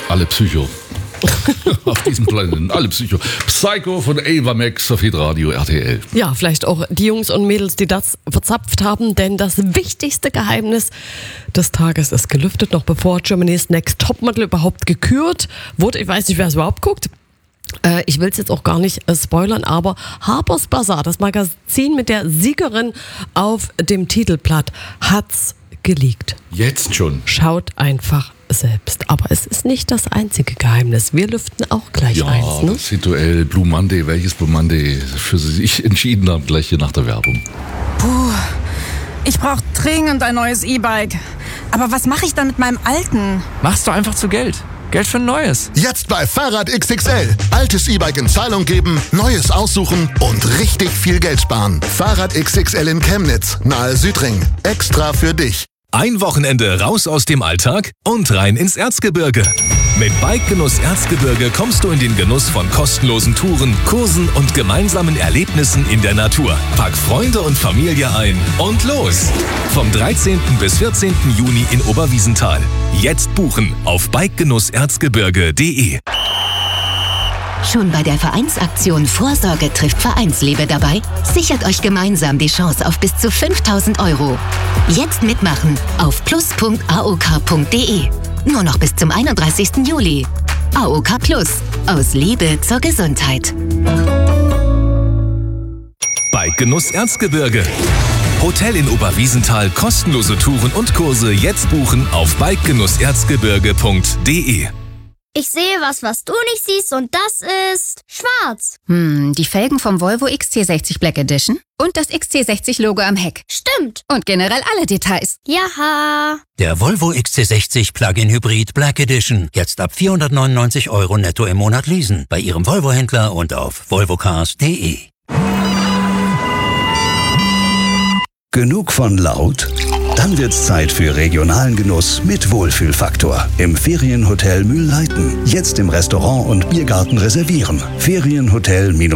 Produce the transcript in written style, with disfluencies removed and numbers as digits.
Alle Psycho. Auf diesem Planeten. Alle Psycho. Psycho von Ava Max auf Hitradio RTL. Ja, vielleicht auch die Jungs und Mädels, die das verzapft haben, denn das wichtigste Geheimnis des Tages ist gelüftet, noch bevor Germany's Next Topmodel überhaupt gekürt wurde. Ich weiß nicht, wer es überhaupt guckt. Ich will es jetzt auch gar nicht spoilern, aber Harper's Bazaar, das Magazin mit der Siegerin auf dem Titelblatt, hat's geleakt. Jetzt schon. Schaut einfach selbst. Aber es ist nicht das einzige Geheimnis. Wir lüften auch gleich eins. Ne? Das Rituell Blue Monday, welches Blue Monday für Sie sich entschieden haben, gleich hier nach der Werbung. Puh, ich brauche dringend ein neues E-Bike. Aber was mache ich dann mit meinem alten? Mach's doch einfach zu Geld. Geld für ein neues. Jetzt bei Fahrrad XXL. Altes E-Bike in Zahlung geben, neues aussuchen und richtig viel Geld sparen. Fahrrad XXL in Chemnitz, nahe Südring. Extra für dich. Ein Wochenende raus aus dem Alltag und rein ins Erzgebirge. Mit Bike-Genuss Erzgebirge kommst du in den Genuss von kostenlosen Touren, Kursen und gemeinsamen Erlebnissen in der Natur. Pack Freunde und Familie ein und los! Vom 13. bis 14. Juni in Oberwiesenthal. Jetzt buchen auf bikegenusserzgebirge.de. Schon bei der Vereinsaktion Vorsorge trifft Vereinsliebe dabei? Sichert euch gemeinsam die Chance auf bis zu 5.000 €. Jetzt mitmachen auf plus.aok.de. Nur noch bis zum 31. Juli. AOK Plus. Aus Liebe zur Gesundheit. Bike-Genuss Erzgebirge. Hotel in Oberwiesenthal, kostenlose Touren und Kurse jetzt buchen auf bikegenusserzgebirge.de. Ich sehe was du nicht siehst und das ist schwarz. Die Felgen vom Volvo XC60 Black Edition und das XC60-Logo am Heck. Stimmt. Und generell alle Details. Jaha. Der Volvo XC60 Plug-in Hybrid Black Edition. Jetzt ab 499 € netto im Monat leasen. Bei Ihrem Volvo-Händler und auf volvocars.de. Genug von laut? Dann wird's Zeit für regionalen Genuss mit Wohlfühlfaktor. Im Ferienhotel Mühlleiten. Jetzt im Restaurant und Biergarten reservieren. Ferienhotel